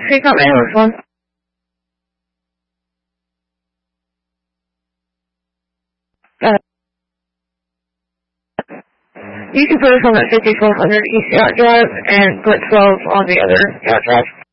She got me this one. You can put us on that 5400 East Yacht Drive and put 12 on the other yacht drive.